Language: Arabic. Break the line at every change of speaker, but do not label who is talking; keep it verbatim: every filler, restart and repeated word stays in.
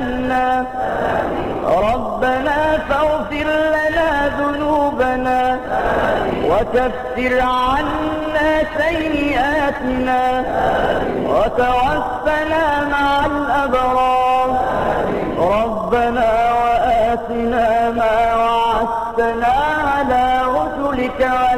عنا ربنا فاغفر لنا ذنوبنا وكفر عنا سيئاتنا وتوفنا مع الأبرار ربنا وآتنا ما وعدتنا على رسلك